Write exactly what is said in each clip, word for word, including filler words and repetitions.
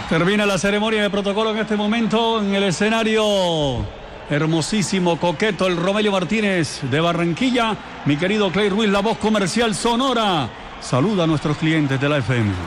Termina la ceremonia de protocolo en este momento en el escenario hermosísimo, coqueto, el Romelio Martínez de Barranquilla. Mi querido Clay Ruiz, la voz comercial sonora, saluda a nuestros clientes de la F M.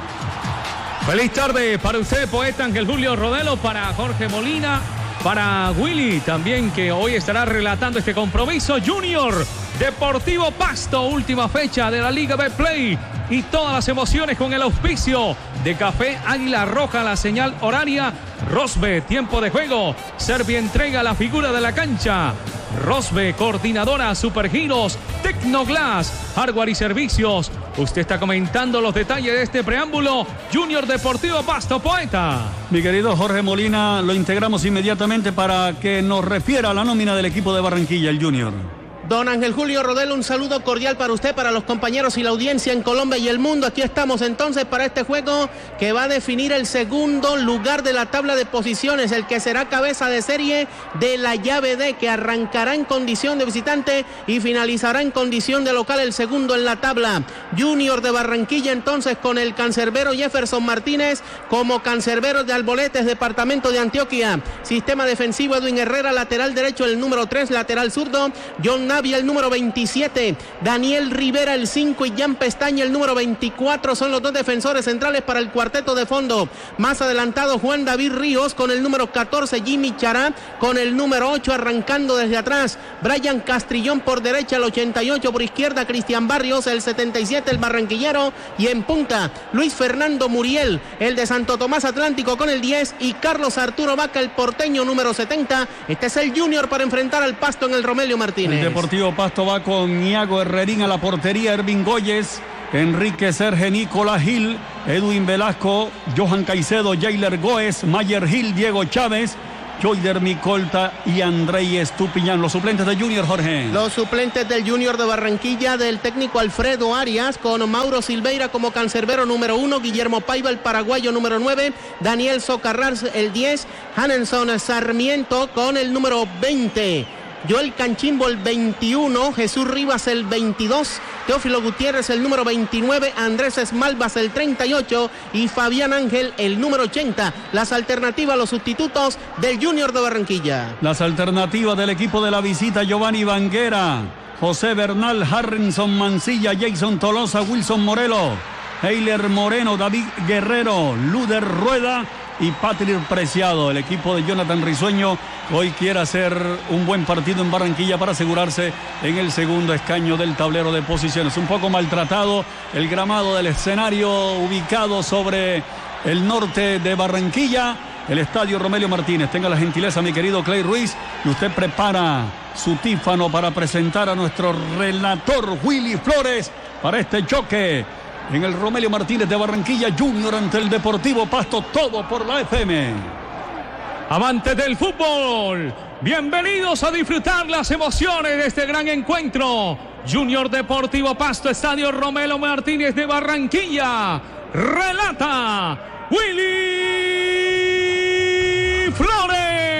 Feliz tarde para usted, poeta Ángel Julio Rodelo, para Jorge Molina, para Willy también, que hoy estará relatando este compromiso. Junior Deportivo Pasto, última fecha de la Liga Betplay, y todas las emociones con el auspicio de Café Águila Roja, la señal horaria. Rosbe, tiempo de juego. Serbia entrega la figura de la cancha. Rosbe, coordinadora, Supergiros, Tecnoglass, hardware y servicios. Usted está comentando los detalles de este preámbulo. Junior Deportivo Pasto, poeta. Mi querido Jorge Molina, lo integramos inmediatamente para que nos refiera a la nómina del equipo de Barranquilla, el Junior. Don Ángel Julio Rodelo, un saludo cordial para usted, para los compañeros y la audiencia en Colombia y el mundo. Aquí estamos entonces para este juego que va a definir el segundo lugar de la tabla de posiciones, el que será cabeza de serie de la llave D, que arrancará en condición de visitante y finalizará en condición de local, el segundo en la tabla. Junior de Barranquilla entonces con el cancerbero Jefferson Martínez como cancerbero de Alboletes, departamento de Antioquia. Sistema defensivo Edwin Herrera, lateral derecho el número tres, lateral zurdo John Navia el número veintisiete, Daniel Rivera el cinco y Jan Pestaña el número veinticuatro son los dos defensores centrales para el cuarteto de fondo. Más adelantado Juan David Ríos con el número catorce, Jimmy Chará con el número ocho, arrancando desde atrás Brian Castrillón por derecha, el ochenta y ocho, por izquierda Cristian Barrios el setenta y siete, el barranquillero, y en punta Luis Fernando Muriel, el de Santo Tomás Atlántico con el diez, y Carlos Arturo Vaca, el porteño número setenta. Este es el Junior para enfrentar al Pasto en el Romelio Martínez. Deportivo Pasto va con Iago Herrerín a la portería, Ervin Goyes, Enrique Serge, Nicolás Gil, Edwin Velasco, Johan Caicedo, Jailer Goes, Mayer Gil, Diego Chávez, Joyder Micolta y Andrei Estupiñán. Los suplentes de Junior, Jorge. Los suplentes del Junior de Barranquilla, del técnico Alfredo Arias, con Mauro Silveira como cancerbero número uno, Guillermo Paiva el paraguayo número nueve, Daniel Socarrás el diez, Hanenson Sarmiento con el número veinte, Joel Canchimbo el veintiuno, Jesús Rivas el veintidós, Teófilo Gutiérrez el número veintinueve, Andrés Esmalvas el treinta y ocho y Fabián Ángel el número ochenta. Las alternativas, los sustitutos del Junior de Barranquilla. Las alternativas del equipo de la visita: Giovanni Banguera, José Bernal, Harrison Mancilla, Jason Tolosa, Wilson Morelo, Heiler Moreno, David Guerrero, Luder Rueda y Patrick Preciado. El equipo de Jonathan Risueño hoy quiere hacer un buen partido en Barranquilla para asegurarse en el segundo escaño del tablero de posiciones. Un poco maltratado el gramado del escenario ubicado sobre el norte de Barranquilla, el estadio Romelio Martínez. Tenga la gentileza, mi querido Clay Ruiz, y usted prepara su tífano para presentar a nuestro relator Willy Flores para este choque en el Romelio Martínez de Barranquilla. Junior ante el Deportivo Pasto, todo por la F M. Amantes del fútbol, bienvenidos a disfrutar las emociones de este gran encuentro. Junior Deportivo Pasto, estadio Romelio Martínez de Barranquilla. Relata Willy Flores.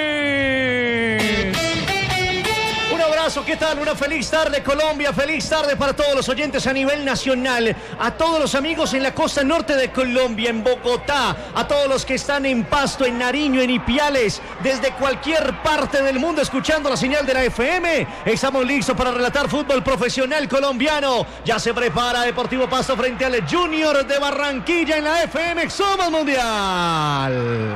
¿Qué tal? Una feliz tarde, Colombia, feliz tarde para todos los oyentes a nivel nacional, a todos los amigos en la costa norte de Colombia, en Bogotá, a todos los que están en Pasto, en Nariño, en Ipiales, desde cualquier parte del mundo escuchando la señal de la F M. Estamos listos para relatar fútbol profesional colombiano. Ya se prepara Deportivo Pasto frente al Junior de Barranquilla en la F M. Somos Mundial.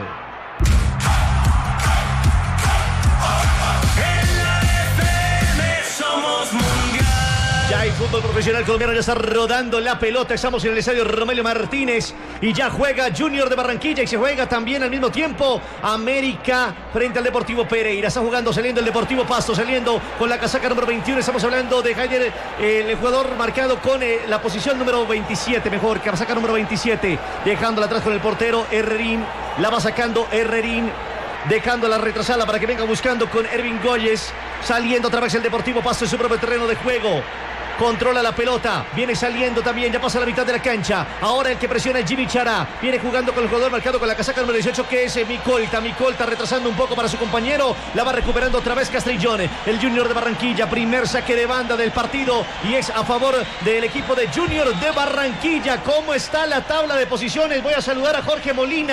Ya hay fútbol profesional colombiano, ya está rodando la pelota. Estamos en el estadio Romelio Martínez y ya juega Junior de Barranquilla y se juega también al mismo tiempo América frente al Deportivo Pereira. Está jugando, saliendo el Deportivo Pasto, saliendo con la casaca número veintiuno. Estamos hablando de Jair, eh, el jugador marcado con eh, la posición número veintisiete, mejor, casaca número veintisiete, dejándola atrás con el portero Herrerín. La va sacando Herrerín, dejándola retrasada para que venga buscando con Ervin Goyes. Saliendo otra vez el Deportivo Pasto en su propio terreno de juego. Controla la pelota, viene saliendo también, ya pasa la mitad de la cancha. Ahora el que presiona es Jimmy Chará. Viene jugando con el jugador marcado con la casaca número dieciocho, que es Micolta. Micolta retrasando un poco para su compañero. La va recuperando otra vez Castrillón. El Junior de Barranquilla, primer saque de banda del partido y es a favor del equipo de Junior de Barranquilla. ¿Cómo está la tabla de posiciones? Voy a saludar a Jorge Molina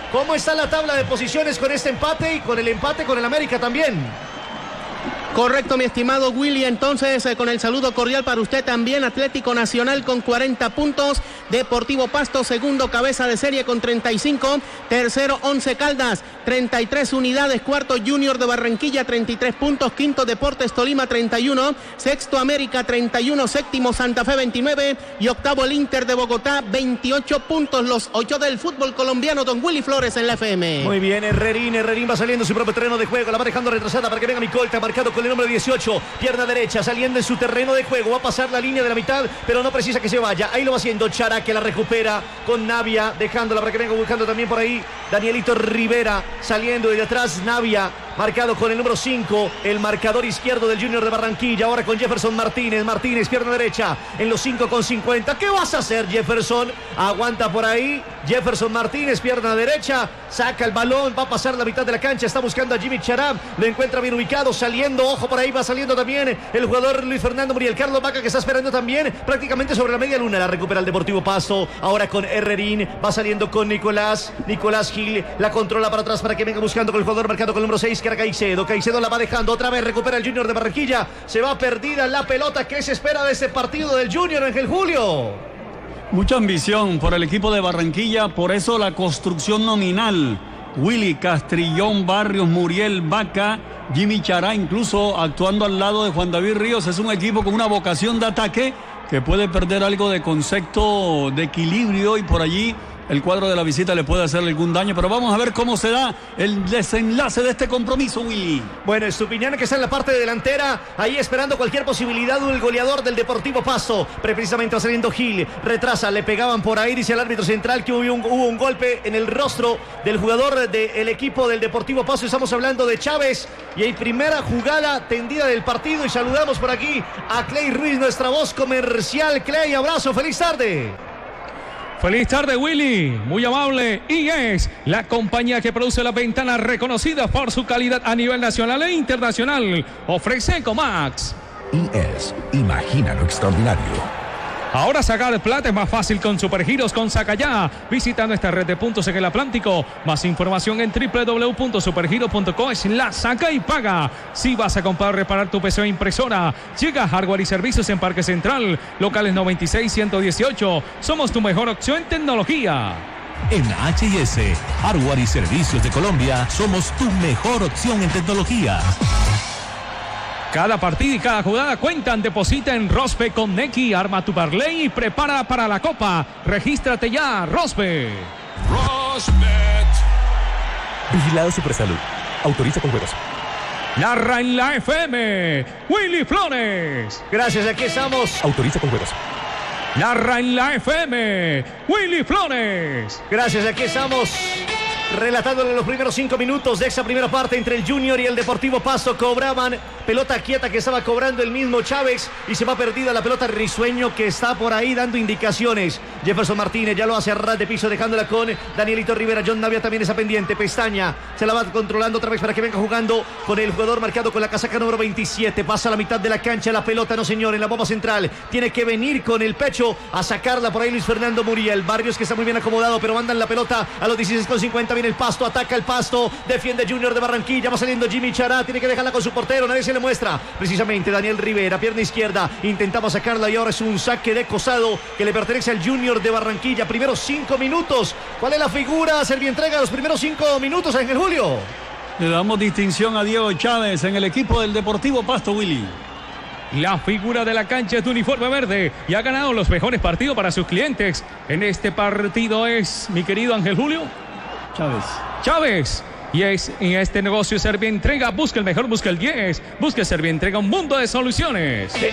¿Cómo está la tabla de posiciones con este empate y con el empate con el América también? Correcto, mi estimado Willy. Entonces, eh, con el saludo cordial para usted también. Atlético Nacional con cuarenta puntos. Deportivo Pasto, segundo, cabeza de serie con treinta y cinco. Tercero, Once Caldas, treinta y tres unidades. Cuarto, Junior de Barranquilla, treinta y tres puntos. Quinto, Deportes Tolima, treinta y uno. Sexto, América, treinta y uno. Séptimo, Santa Fe, veintinueve. Y octavo, el Inter de Bogotá, veintiocho puntos. Los ocho del fútbol colombiano, don Willy Flores en la F M. Muy bien, Herrerín. Herrerín va saliendo en su propio terreno de juego. La va dejando retrasada para que venga Micolta, marcado con el número dieciocho, pierna derecha, saliendo en su terreno de juego, va a pasar la línea de la mitad, pero no precisa que se vaya, ahí lo va haciendo Chará, que la recupera con Navia, dejándola para que venga buscando también por ahí Danielito Rivera, saliendo de atrás Navia, marcado con el número cinco, el marcador izquierdo del Junior de Barranquilla, ahora con Jefferson Martínez, Martínez, pierna derecha, en los cinco con cincuenta, ¿qué vas a hacer, Jefferson? Aguanta por ahí, Jefferson Martínez, pierna derecha, saca el balón, va a pasar la mitad de la cancha, está buscando a Jimmy Chará, lo encuentra bien ubicado, saliendo, ojo por ahí, va saliendo también el jugador Luis Fernando Muriel, Carlos Vaca, que está esperando también prácticamente sobre la media luna, la recupera el Deportivo Pasto, ahora con Herrerín, va saliendo con Nicolás, Nicolás Gil, la controla para atrás para que venga buscando con el jugador marcado con el número seis, que era Caicedo, Caicedo la va dejando, otra vez recupera el Junior de Barranquilla, se va perdida la pelota, ¿qué se espera de este partido del Junior, Ángel Julio? Mucha ambición por el equipo de Barranquilla, por eso la construcción nominal. Willy, Castrillón, Barrios, Muriel, Vaca, Jimmy Chará, incluso actuando al lado de Juan David Ríos. Es un equipo con una vocación de ataque que puede perder algo de concepto de equilibrio y por allí el cuadro de la visita le puede hacer algún daño, pero vamos a ver cómo se da el desenlace de este compromiso, Willy. Bueno, Estupiñán, que está en la parte delantera, ahí esperando cualquier posibilidad del goleador del Deportivo Pasto, precisamente va saliendo Gil, retrasa, le pegaban por ahí, dice el árbitro central que hubo un, hubo un golpe en el rostro del jugador del equipo del Deportivo Pasto, estamos hablando de Chávez, y hay primera jugada tendida del partido, y saludamos por aquí a Clay Ruiz, nuestra voz comercial. Clay, abrazo, feliz tarde. Feliz tarde, Willy, muy amable. I E S, la compañía que produce las ventanas reconocidas por su calidad a nivel nacional e internacional, ofrece Ecomax. I E S, imagina lo extraordinario. Ahora sacar plata es más fácil con Supergiros con Sacayá. Visita nuestra red de puntos en el Atlántico. Más información en doble u doble u doble u punto supergiro punto co. Es la saca y paga. Si vas a comprar o reparar tu P C o impresora, llega Hardware y Servicios en Parque Central, locales noventa y seis, ciento dieciocho. Somos tu mejor opción en tecnología. En H I S, Hardware y Servicios de Colombia, somos tu mejor opción en tecnología. Cada partida y cada jugada cuentan. Deposita en Rospe con Neki. Arma tu parlay y prepara para la Copa. Regístrate ya, Rospe. Rosbet. Vigilado Supersalud. Autoriza con juegos. Narra en la F M, Willy Flores. Gracias, aquí estamos. Autoriza con juegos. Narra en la F M, Willy Flores. Gracias, aquí estamos. Relatándole los primeros cinco minutos de esa primera parte entre el Junior y el Deportivo Pasto. Cobraban pelota quieta que estaba cobrando el mismo Chávez y se va perdida la pelota. Risueño que está por ahí dando indicaciones. Jefferson Martínez ya lo hace a ras de piso dejándola con Danielito Rivera. John Navia también está pendiente. Pestaña se la va controlando otra vez para que venga jugando con el jugador marcado con la casaca número veintisiete. Pasa a la mitad de la cancha la pelota, no señor, en la bomba central. Tiene que venir con el pecho a sacarla por ahí Luis Fernando Muriel. Barrios que está muy bien acomodado, pero mandan la pelota a los dieciséis con cincuenta. Viene el Pasto, ataca el Pasto, defiende Junior de Barranquilla, va saliendo Jimmy Chará, tiene que dejarla con su portero, nadie se le muestra, precisamente Daniel Rivera, pierna izquierda, intentaba sacarla y ahora es un saque de costado que le pertenece al Junior de Barranquilla. Primeros cinco minutos, ¿cuál es la figura? Servientrega los primeros cinco minutos, Ángel Julio. Le damos distinción a Diego Chávez en el equipo del Deportivo Pasto, Willy. La figura de la cancha es de uniforme verde y ha ganado los mejores partidos para sus clientes. En este partido es mi querido Ángel Julio Chávez. Chávez. Y es en este negocio Servientrega. Busca el mejor, busca el diez. Busca Servientrega, un mundo de soluciones. Sí.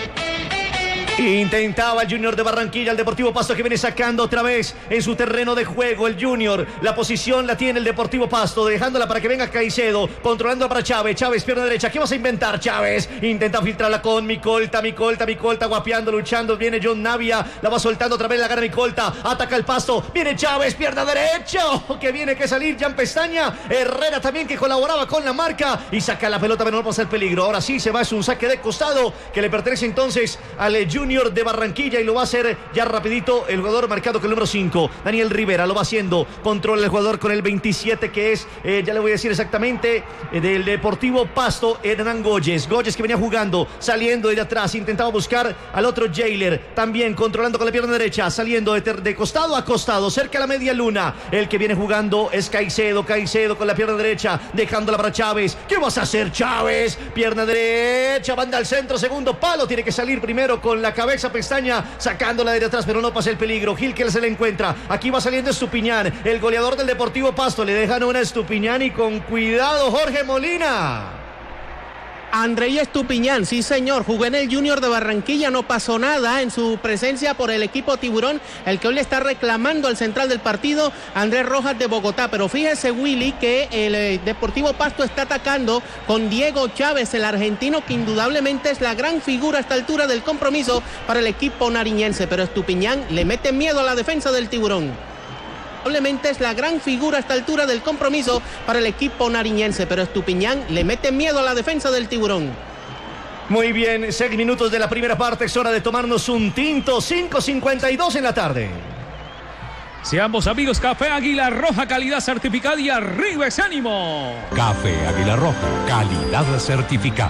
Intentaba el Junior de Barranquilla, el Deportivo Pasto que viene sacando otra vez en su terreno de juego el Junior. La posición la tiene el Deportivo Pasto, dejándola para que venga Caicedo, controlando para Chávez. Chávez, pierna derecha. ¿Qué vas a inventar, Chávez? Intenta filtrarla con Micolta, Micolta, Micolta, guapeando, luchando. Viene John Navia, la va soltando otra vez, la gana Micolta. Ataca el Pasto, viene Chávez, pierna derecha. Oh, que viene que salir Jan Pestaña. Herrera también que colaboraba con la marca y saca la pelota, pero no pasa el peligro. Ahora sí se va, es un saque de costado que le pertenece entonces al Junior Junior de Barranquilla y lo va a hacer ya rapidito el jugador marcado con el número cinco, Daniel Rivera, lo va haciendo, controla el jugador con el veintisiete que es, eh, ya le voy a decir exactamente, eh, del Deportivo Pasto, Hernán Goyes, Goyes que venía jugando, saliendo de atrás, intentaba buscar al otro Jailer, también controlando con la pierna derecha, saliendo de, de costado a costado, cerca a la media luna, el que viene jugando es Caicedo, Caicedo con la pierna derecha, dejándola para Chávez, ¿qué vas a hacer Chávez? Pierna derecha, banda al centro, segundo palo, tiene que salir primero con la cabeza Pestaña, sacándola de atrás, pero no pasa el peligro. Gil que se le encuentra, aquí va saliendo Estupiñán, el goleador del Deportivo Pasto, le dejan una Estupiñán y con cuidado Jorge Molina. Andrei Estupiñán, sí señor, jugó en el Junior de Barranquilla, no pasó nada en su presencia por el equipo Tiburón, el que hoy le está reclamando al central del partido, Andrés Rojas de Bogotá, pero fíjese Willy que el eh, Deportivo Pasto está atacando con Diego Chávez, el argentino que indudablemente es la gran figura a esta altura del compromiso para el equipo nariñense, pero Estupiñán le mete miedo a la defensa del Tiburón. Probablemente es la gran figura a esta altura del compromiso para el equipo nariñense, pero Estupiñán le mete miedo a la defensa del Tiburón. Muy bien, seis minutos de la primera parte, es hora de tomarnos un tinto, cinco cincuenta y dos en la tarde. Seamos amigos, Café Águila Roja, calidad certificada y arriba ese ánimo. Café Águila Roja, calidad certificada.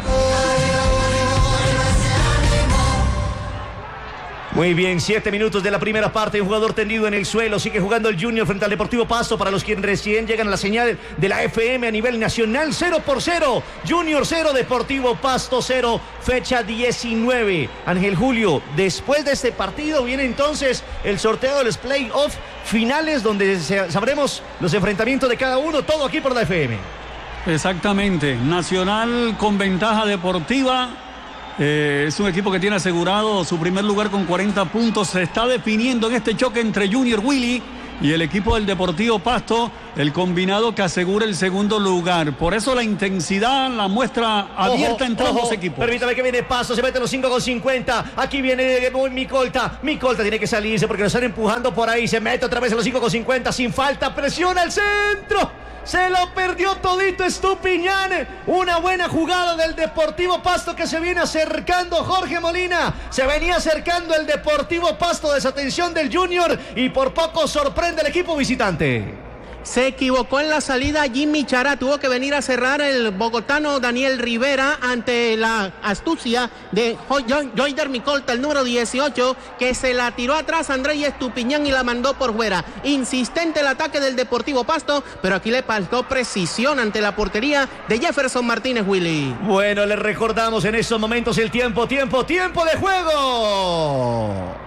Muy bien, siete minutos de la primera parte, un jugador tendido en el suelo, sigue jugando el Junior frente al Deportivo Pasto, para los que recién llegan a la señal de la F M a nivel nacional, cero por cero, Junior cero, Deportivo Pasto cero, fecha diecinueve. Ángel Julio, después de este partido viene entonces el sorteo de los playoffs finales, donde sabremos los enfrentamientos de cada uno, todo aquí por la F M. Exactamente, Nacional con ventaja deportiva. Eh, es un equipo que tiene asegurado su primer lugar con cuarenta puntos. Se está definiendo en este choque entre Junior Willy y el equipo del Deportivo Pasto, el combinado que asegura el segundo lugar. Por eso la intensidad la muestra abierta ojo, entre ojo, ambos equipos. Permítame que viene Pasto, se mete los cinco con cincuenta. Aquí viene Micolta. Micolta tiene que salirse porque lo están empujando por ahí. Se mete otra vez a los cinco con cincuenta sin falta. Presiona el centro. Se lo perdió todito Estupiñán. Una buena jugada del Deportivo Pasto que se viene acercando Jorge Molina. Se venía acercando el Deportivo Pasto, desatención del Junior y por poco sorprende el equipo visitante. Se equivocó en la salida Jimmy Chará, tuvo que venir a cerrar el bogotano Daniel Rivera ante la astucia de Joyder Micolta, el número dieciocho, que se la tiró atrás a Andrés Estupiñán y la mandó por fuera. Insistente el ataque del Deportivo Pasto, pero aquí le faltó precisión ante la portería de Jefferson Martínez, Willy. Bueno, les recordamos en estos momentos el tiempo, tiempo, tiempo de juego.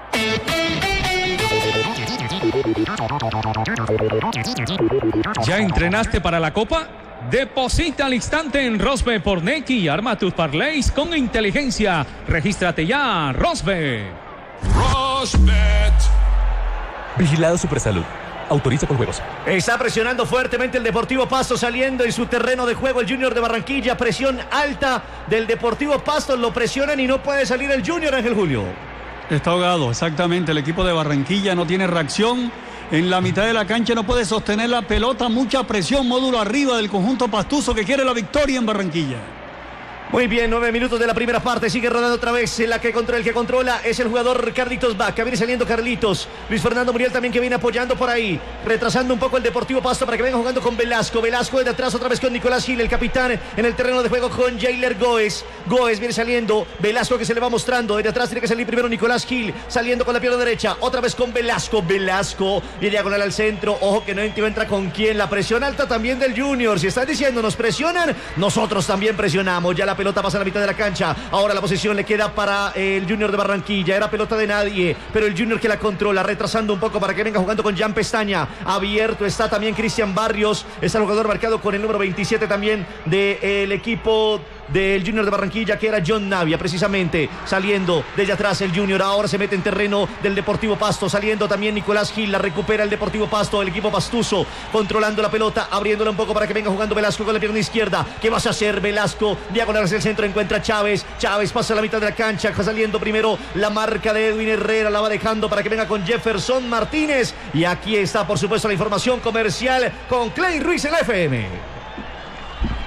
¿Ya entrenaste para la Copa? Deposita al instante en Rosbe por Nequi y arma tus parlays con inteligencia. Regístrate ya, Rosbe. Rosbet. Vigilado Supersalud. Autoriza con juegos. Está presionando fuertemente el Deportivo Pasto, saliendo en su terreno de juego el Junior de Barranquilla. Presión alta del Deportivo Pasto, lo presionan y no puede salir el Junior, Ángel Julio. Está ahogado, exactamente. El equipo de Barranquilla no tiene reacción. En la mitad de la cancha no puede sostener la pelota. Mucha presión, módulo arriba del conjunto pastuso que quiere la victoria en Barranquilla. Muy bien, nueve minutos de la primera parte, sigue rodando otra vez, la que controla, el que controla es el jugador Carlitos Vaca, viene saliendo Carlitos, Luis Fernando Muriel también que viene apoyando por ahí, retrasando un poco el Deportivo Pasto para que venga jugando con Velasco, Velasco de atrás otra vez con Nicolás Gil, el capitán en el terreno de juego con Jailer Goes, Goes viene saliendo, Velasco que se le va mostrando, de atrás tiene que salir primero Nicolás Gil, saliendo con la pierna derecha, otra vez con Velasco, Velasco, y diagonal al centro, ojo que no entra con quién, la presión alta también del Junior, si están diciendo nos presionan, nosotros también presionamos, ya la pelota pasa a la mitad de la cancha, ahora la posesión le queda para el Junior de Barranquilla, era pelota de nadie, pero el Junior que la controla, retrasando un poco para que venga jugando con Jan Pestaña, abierto está también Cristian Barrios, es el jugador marcado con el número veintisiete también del equipo del Junior de Barranquilla, que era John Navia, precisamente, saliendo desde atrás el Junior, ahora se mete en terreno del Deportivo Pasto, saliendo también Nicolás Gil, la recupera el Deportivo Pasto, el equipo pastuso, controlando la pelota, abriéndola un poco para que venga jugando Velasco con la pierna izquierda, ¿qué vas a hacer Velasco? Diagonal hacia el centro, encuentra Chávez, Chávez pasa a la mitad de la cancha, saliendo primero la marca de Edwin Herrera, la va dejando para que venga con Jefferson Martínez, y aquí está por supuesto la información comercial con Clay Ruiz en la F M.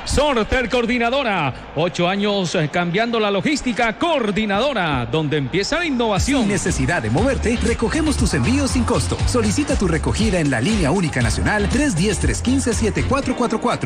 Sorter Coordinadora, ocho años cambiando la logística. Coordinadora, donde empieza la innovación. Sin necesidad de moverte, recogemos tus envíos sin costo. Solicita tu recogida en la línea única nacional tres uno cero, tres uno cinco, siete cuatro cuatro cuatro.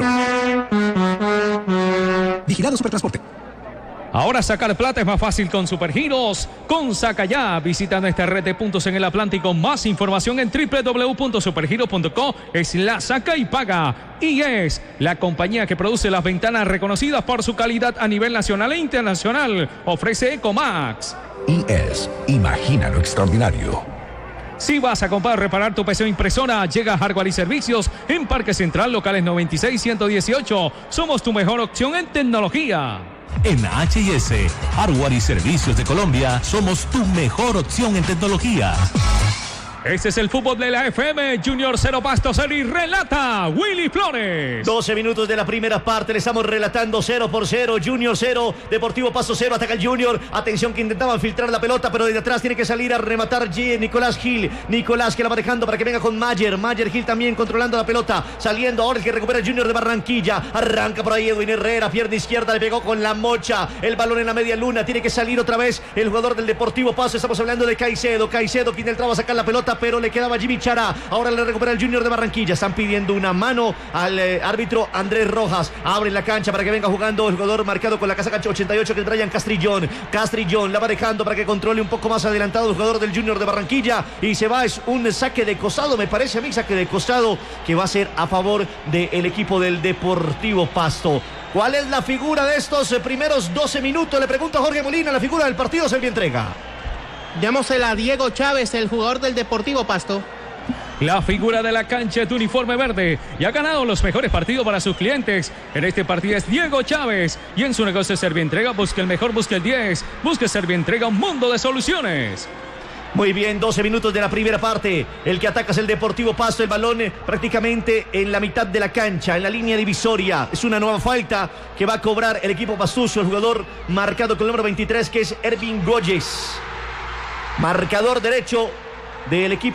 Vigilado Supertransporte. Ahora sacar plata es más fácil con Supergiros. Con Saca Ya, visita nuestra red de puntos en el Atlántico. Más información en doble u doble u doble u punto supergiros punto co. Es la saca y paga. Y es la compañía que produce las ventanas reconocidas por su calidad a nivel nacional e internacional. Ofrece Ecomax. I E S, imagina lo extraordinario. Si vas a comprar o reparar tu P C o impresora, llega a Hardware y Servicios en Parque Central, locales noventa y seis, ciento dieciocho. Somos tu mejor opción en tecnología. En H I S, Hardware y Servicios de Colombia, somos tu mejor opción en tecnología. Este es el fútbol de la F M. Junior cero, Pasto cero y relata Willy Flores. doce minutos de la primera parte, le estamos relatando cero por cero. Junior cero, Deportivo Pasto cero, ataca el Junior. Atención que intentaban filtrar la pelota, pero desde atrás tiene que salir a rematar G. Nicolás Gil. Nicolás que la va dejando para que venga con Mayer. Mayer Gil también controlando la pelota. Saliendo ahora el que recupera el Junior de Barranquilla. Arranca por ahí Edwin Herrera, pierna izquierda, le pegó con la mocha. El balón en la media luna, tiene que salir otra vez el jugador del Deportivo Pasto. Estamos hablando de Caicedo. Caicedo que intentaba sacar la pelota, pero le quedaba Jimmy Chará. Ahora le recupera el Junior de Barranquilla. Están pidiendo una mano al eh, árbitro Andrés Rojas. Abre la cancha para que venga jugando el jugador marcado con la casaca ochenta y ocho, que es Brian Castrillón. Castrillón la va dejando para que controle un poco más adelantado el jugador del Junior de Barranquilla. Y se va, es un saque de costado, me parece a mí, saque de costado que va a ser a favor del equipo del Deportivo Pasto. ¿Cuál es la figura de estos primeros doce minutos? Le pregunto a Jorge Molina, la figura del partido se le entrega. Llámosela a Diego Chávez, el jugador del Deportivo Pasto. La figura de la cancha de uniforme verde y ha ganado los mejores partidos para sus clientes. En este partido es Diego Chávez y en su negocio Servientrega busca el mejor, busca el diez, busca Servientrega, un mundo de soluciones. Muy bien, doce minutos de la primera parte. El que ataca es el Deportivo Pasto. El balón eh, prácticamente en la mitad de la cancha, en la línea divisoria. Es una nueva falta que va a cobrar el equipo pastuso. El jugador marcado con el número veintitrés, que es Ervin Goyes. Marcador derecho del equipo